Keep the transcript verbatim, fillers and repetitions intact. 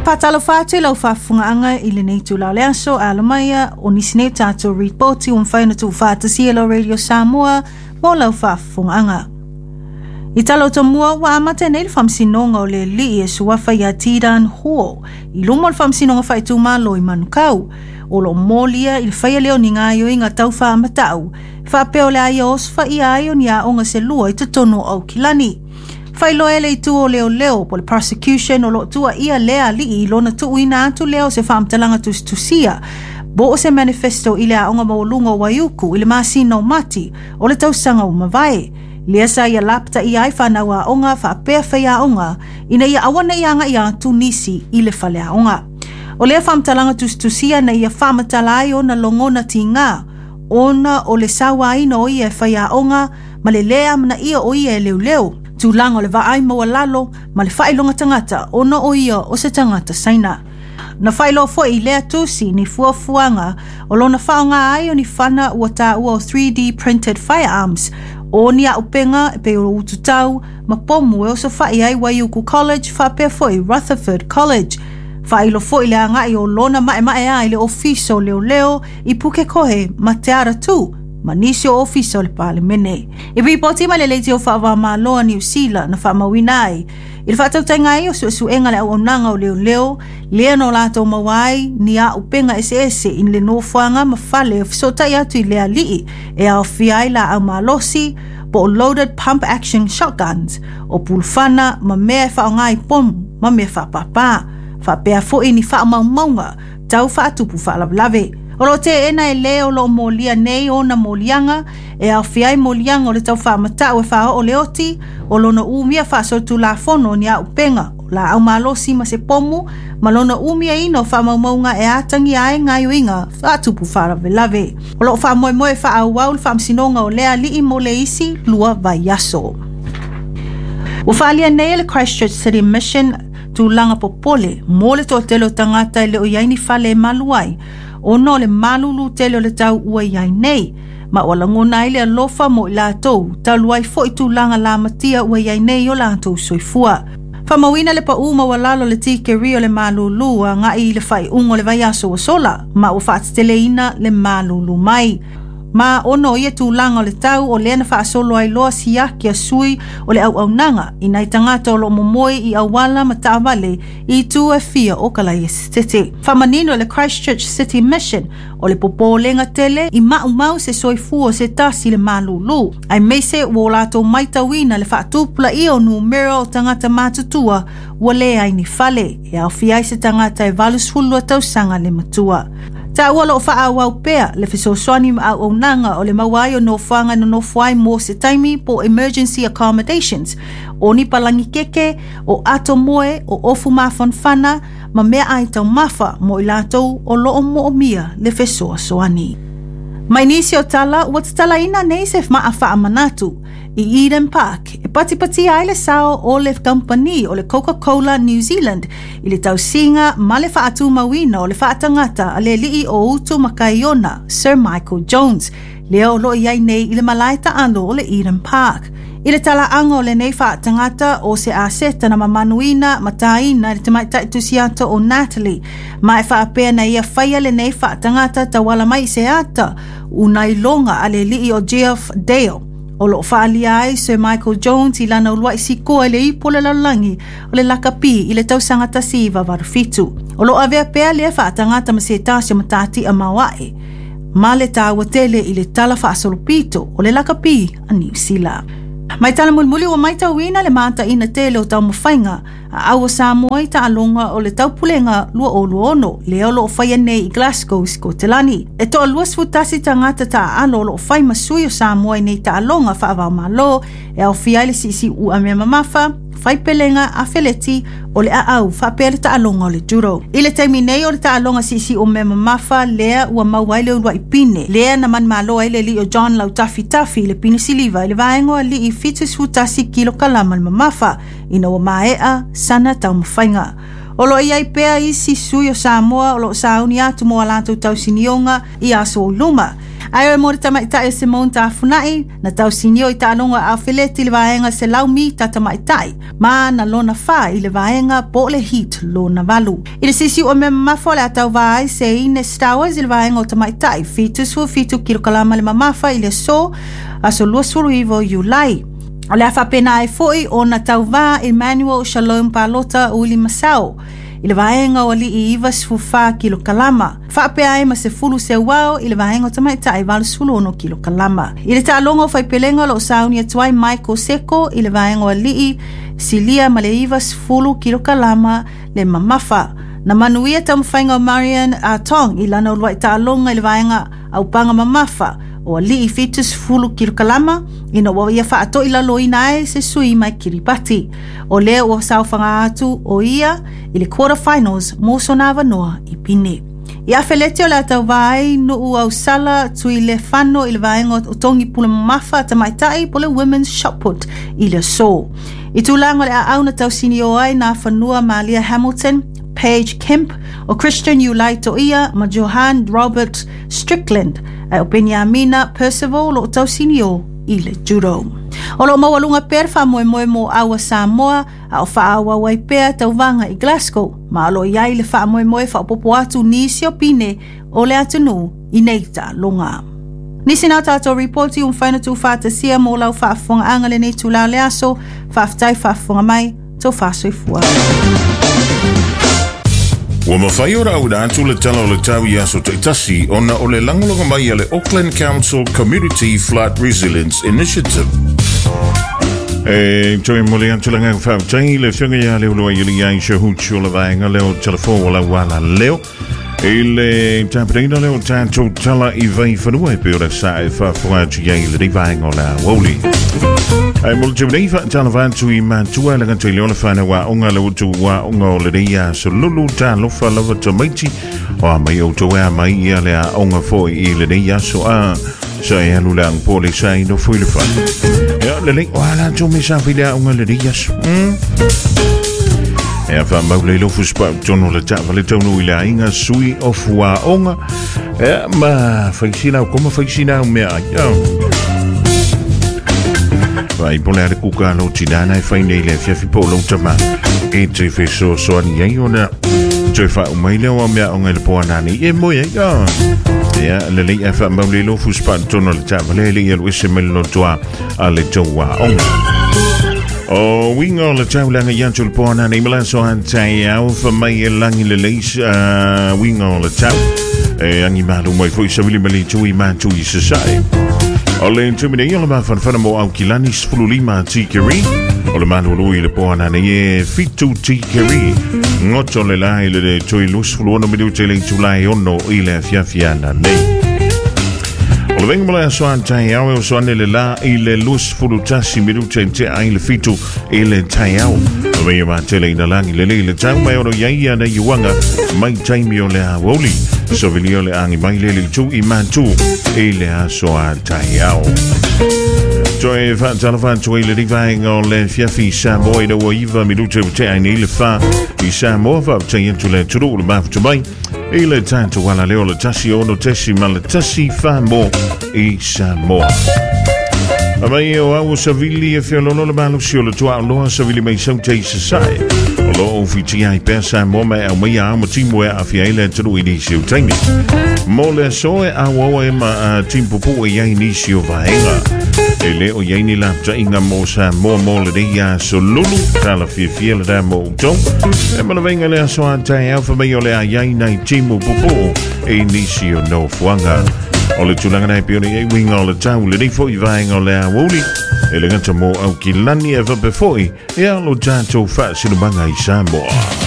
patalo fatu lau whafungaanga i le nei tu lau leaso a lamaya o nisi nei tato reporti o mwhaina tu whaatasi lau Radio Samoa mo lau whafungaanga. I talo to mua wa amata nei le whamsinonga o le li e suafa i a tiran huo i lumo le whamsinonga whaitu malo i manukau o lo molia i le whaia leo ni ngaio i ngā tau wha amatau whapeo le aia osfa i aio ni a onga se lua i tutono au kilani. Whailo ele i tu o leo leo po le prosecution o lo tua ia lea li i lona tu uina atu leo se whaamtalanga tus tusia. Bo o se manifesto i le aonga maulunga o waiuku i le masino mati o le tausanga o mawai. Lea sa ia lapta i ai whanau a onga whaapea whai a onga ina ia awana i anga i atu nisi i le whale a onga. O lea whaamtalanga tus tusia na ia whaamatala ai o na longona ti ngā. Ona o le sawa ina o ia whai a onga ma le lea mana ia o ia e leo leo. Tūlanga o le vaai maua lalo, ma le whailonga tangata, ona o ia o se tangata saina. Na whailo fo i lea tusi ni fuafuanga, o lona whaonga ai o ni whana ua tā ua o three D printed firearms, o ni a upenga e pe o ututau, ma pomu e o so whai ai Waiuku College, whapea fo i Rutherford College. Whailo fo i lea ngai o lona mae mae ai le ofiso leo leo, i puke kohe ma te ara tu, ma nisi o ofisa o le palemene. I ripoti ma le leiti o whaava maloa New Zealand na whaamawina ai. I le whaatautai ngai o su su enga le au onanga o leo leo, lea no lato mawai ni a upenga ese ese in le nofuanga ma whale fisotai atu i lea lii e au fiai la au malosi po o loaded pump action shotguns o pulfana ma mea whao ngai pom ma mea whaapapa. Whapea fo i ni whaamaumaunga tau whaatupu whaalawlave. O lo te ena e leo lo molia nei o na molianga, e au fiai molianga o le tau whaamata o e wha o leoti, o lona umia whaasotu la fono ni a upenga, la au malosi ma se pomu, ma lona umia ino whaamaumaunga e atangi ae ngai uinga, whaatupu whaarawe lave. O lo whaamoe moe wha au wau le whaamsinonga o lea li i mo le isi, lua vai aso. O whaalia nei le Christchurch City Mission, tu langa popole, mo le to telo tangata e le o yaini whale maluai, o no le malulu tele o le tau ua iai nei, ma o la ngona ile alofa mo i lātou, tau luai fo i tūlanga la matia ua iai nei o lātou soifua. Whamawina le pa uma wa lalo le tike rio le malulu a ngā i le whai ungo le vai aso o sola, ma o whaatitele ina le malulu mai. Ma ono ia tūlanga o le tau o lena whaasolo ai loa siaki a sui o le au au nanga i nai tangata o lo momoi i awala ma taawale i tu e fia o kalai e stete. Whamanino le Christchurch City Mission o le popo lenga tele i mau mau se soifua se tasi le malulu. Ai meise o lato maitawina le whaatupula i o numero o tangata matutua ua le ai ni fale e au fiai se tangata e valusfulu a tausanga le matua. Ta ua lo wha au au pea le fisoswani ma au nanga o le mawai o no whanga no no whai mo se taimi po emergency accommodations o ni palangi keke o ato moe o ofu mafon whana ma mea ai tau mafa mo i latou o lo o mo o mia le fisoswani. Mai nisi o tala ua tala ina nei se maa wha manatu i Eden Park e pati pati ai le sao o le company o le Coca-Cola New Zealand i le tau singa ma le whaatu mawina o le whaatangata a le lii o utu makaiona Sir Michael Jones leo lo iai nei i le malaita alo o le Eden Park. I le tala anga o le nei whaatangata o se aseta na mamanuina mataina le tamaita itusiata o Natalie ma e whaapea na ia whaia le nei whaatangata tawala mai se ata unai longa a le lii o Geoff Dale. O lo whaalia ai Sir Michael Jones i lana ulua i sikoa le ipo le lalangi o le lakapi i le tausanga tasiva warufitu. O lo avea pea le whaatangata ma se tasya matati a mawae. Ma le tawa tele i le tala whaasolopito o le lakapi a New Zealand. Mai tala mulmuli o mai tauina le mata ina tele o tau mawhainga a awa Samoa i ta alonga o le tau pulenga lua o lua ono leo lo o whaia nei i Glasgow Skotelani. E toa lua sfutasi tangata ta alo lo o whai masui o Samoa i nei ta alonga whaavao malo e au fiaile sisi u a mea mamafa, whai pelenga a feleti o le a au whaapele ta alonga o le juro. I le taimi nei o le ta alonga sisi o mea mamafa lea ua mauaile o lua i pine. Lea na man malo ele li o John Lau Tafi Tafi le pine siliva i le vaengo li i fitu sfutasi kilo kalama le mamafa ina ua maea sana tau mawhainga. O lo iai pea i si sui o Samoa o lo sauni atu mo alatou tau sinionga i aso o luma. Ai o mori tamaitai se maun ta funai na tau sinio i talonga a fileti le vaenga se laumi ta tamaitai ma na lona fa i le vaenga po le hit lona valu. I le sisi o me mafo le atau vai se ine stowers i le vaenga o tamaitai fitu su fitu kilokalama le mamafa i le so aso lua suru ivo Julai. O le afa pena ai foi o na tau va Emmanuel Shalom Palota uli Masao. I le vaenga o li i iwa sifufa kilo kalama. Whape ai ma se fulu se wao i le vaenga o tamaitai walu sulu ono kilo kalama. I le ta'alonga o whaipelenga lo sauni atuai Michael Seko i le vaenga o li i silia ma le iwa sifulu kilo kalama le mamafa. Na manuia tamwhainga o Marian Atong i lana o lua i ta'alonga i le vaenga au panga mamafa. O li i fitus fulu kilo kalama, ina wa ia wha ato ila lo ina e se sui mai Kiribati. O lea o sao whanga atu o ia i le quarterfinals mo sonava noa i pine. I awhelete o le atau vai no u au sala tui le whano i le vaenga o tongi pula mafa tamaitai po le women's shotput i le so. I tūlanga le a au na tau sini o ai na whanua Malia Hamilton, Paige Kemp, o Christian Ulai to ia ma Johan Robert Strickland, e o Benjamina Percival o tau sinio i le judo. O lo mawalunga per wha moe moe mo awa Samoa a o wha awa wai pea tau vanga i Glasgow, ma alo iai le wha moe moe wha popo atu nisi o pine o le atunu i neita longa. Nisi nā tātou reporti un whaina tu whata sia mo lau whaafonga anga le nei tu lao le aso, whaafitai whaafonga mai, tau whaasoi fua. Wa mawhai ora au da atu le tala o le tau i aso te itasi ona o le langolonga mai a le Auckland Council Community Flood Resilience Initiative. E toi mo le atu langa whaafitai le whianga ia leo loa ili ai shahuchi o le vaenga leo telefo o la wala leo. E le tāpiraina leo tātou tala i vai whanua e peo le sa e whaafonga iai le rivaenga o la wauli. Ai mo le tēmrei whaatala vātu i mātua e langa te leona whana wa onga le utu wa onga o le reia so lulu tā lofa lava tamaiti o a mai o toa mai ia le a onga foi i le reia so a sa e alu lang po le sa ino fui le wha. Ia le lei o ala tō me sa whilea onga le reia so. E a wha mau le lofu spa tono le tā wale taunu i le inga sui o fua onga. E ma whaisina o koma whaisina o mea ia. Vai pole ale kuka lo tidana e whaine le fiafi po lo tama. E te wheso soani ei ona. Te wha umaile o mea o ngele poa nani e moe e ka. Ea le lei e wha maule lo fuspa tono le tā wale le ielu ese mele no toa a le taua onga. O winga o le taulanga yantu le poa nani mala so hantai au wha mai e langi le leis winga o le tau. E angi malu mai fui sa wili mali tui mātu i sasai. O le intimidei o le mawhanwhana mo au kilani sifulu lima tikeri. O le manu lui le poana ne e fitu tikeri. Ngoto le lai le tui lusfulu ono midu te le tulai ono i le fiafiana nei. O le venga mala soan tai au e o soane le la i le lusfulu tasi midu te te ai le fitu i le tai au. O venga ma te le ina langi le le le tau mai ono iaia na iwanga mai taimi o le a woli. So vilio le angi mai le le tu i mantu e le aso a tai au. Toi fa tala fa toi le rivaenga o le fiafi Samoa i o iwa minute o te aini le fa i Samoa fa te intu le turu le mafutu mai e le tanto wala leo le tasi ono tesi ma le tasi fa mo i Samoa. A mai o au savili e whiolono le malu si o le tua aloha savili mai sau te sasai. O lo o fiti ai pesa mo mai au mai a mo timu e a fiaile turu i nisi o taimi. Mo le soe a wawa e ma a timpupu e iai nisi o vaenga. E le o iai ni lapta inga mo sa mo mo le reia so lulu kala fia fia le da mo utong. E ma le venga le aso a tai au fa mai o le a iai nai timu pupu e nisi o no fuanga. O le tulanga nai pione e winga o le tau le ni fo i vaenga o le a wuli. E le ngata mo au ki lani e vape foi e alo tātou wha sinumanga i Samoa.